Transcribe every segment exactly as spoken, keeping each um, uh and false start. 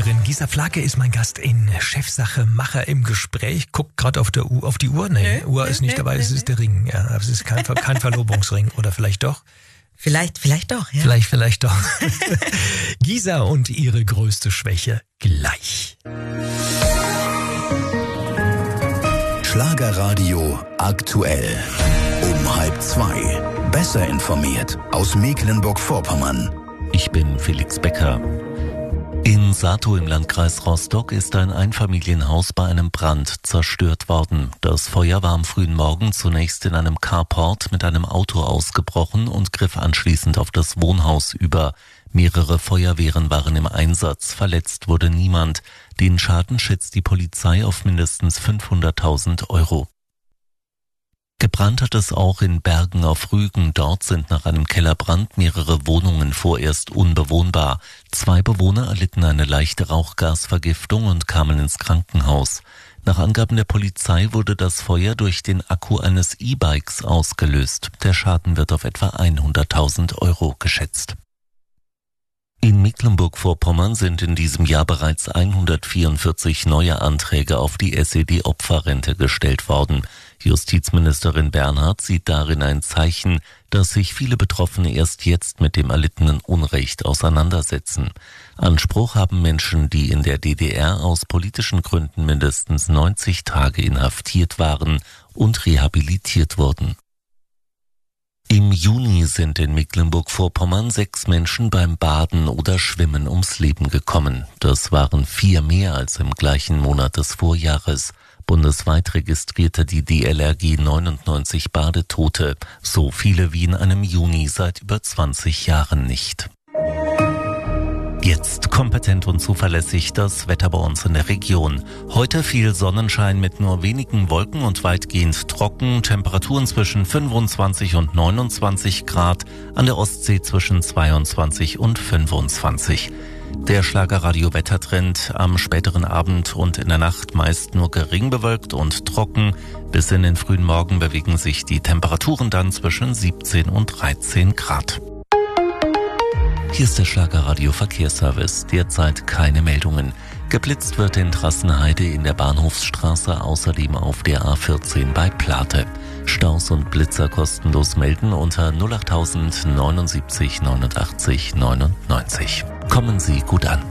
Schlagzeugerin Gisa Flake ist mein Gast in Chefsache Macher im Gespräch. Guckt gerade auf, der U- auf die Uhr. Nee, nee Uhr nee, ist nicht nee, dabei, nee, es ist der Ring. Ja, aber es ist kein, kein Verlobungsring. Oder vielleicht doch? Vielleicht, vielleicht doch, ja. Vielleicht, vielleicht doch. Gisa und ihre größte Schwäche gleich. Schlagerradio aktuell. Um halb zwei. Besser informiert aus Mecklenburg-Vorpommern. Ich bin Felix Becker. In Satow im Landkreis Rostock ist ein Einfamilienhaus bei einem Brand zerstört worden. Das Feuer war am frühen Morgen zunächst in einem Carport mit einem Auto ausgebrochen und griff anschließend auf das Wohnhaus über. Mehrere Feuerwehren waren im Einsatz, verletzt wurde niemand. Den Schaden schätzt die Polizei auf mindestens fünfhunderttausend Euro. Gebrannt hat es auch in Bergen auf Rügen. Dort sind nach einem Kellerbrand mehrere Wohnungen vorerst unbewohnbar. Zwei Bewohner erlitten eine leichte Rauchgasvergiftung und kamen ins Krankenhaus. Nach Angaben der Polizei wurde das Feuer durch den Akku eines E-Bikes ausgelöst. Der Schaden wird auf etwa hunderttausend Euro geschätzt. In Mecklenburg-Vorpommern sind in diesem Jahr bereits hundertvierundvierzig neue Anträge auf die S E D-Opferrente gestellt worden. Justizministerin Bernhard sieht darin ein Zeichen, dass sich viele Betroffene erst jetzt mit dem erlittenen Unrecht auseinandersetzen. Anspruch haben Menschen, die in der D D R aus politischen Gründen mindestens neunzig Tage inhaftiert waren und rehabilitiert wurden. Im Juni sind in Mecklenburg-Vorpommern sechs Menschen beim Baden oder Schwimmen ums Leben gekommen. Das waren vier mehr als im gleichen Monat des Vorjahres. Bundesweit registrierte die D L R G neunundneunzig Badetote, so viele wie in einem Juni seit über zwanzig Jahren nicht. Jetzt kompetent und zuverlässig das Wetter bei uns in der Region. Heute viel Sonnenschein mit nur wenigen Wolken und weitgehend trocken. Temperaturen zwischen fünfundzwanzig und neunundzwanzig Grad. An der Ostsee zwischen zweiundzwanzig und fünfundzwanzig. Der Schlagerradio-Wettertrend am späteren Abend und in der Nacht meist nur gering bewölkt und trocken. Bis in den frühen Morgen bewegen sich die Temperaturen dann zwischen siebzehn und dreizehn Grad. Hier ist der Schlagerradio Verkehrsservice. Derzeit keine Meldungen. Geblitzt wird in Trassenheide in der Bahnhofsstraße, außerdem auf der A vierzehn bei Plate. Staus und Blitzer kostenlos melden unter null acht neunundsiebzig neunundachtzig neunundneunzig. Kommen Sie gut an.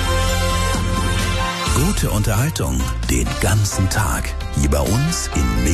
Gute Unterhaltung den ganzen Tag. Hier bei uns in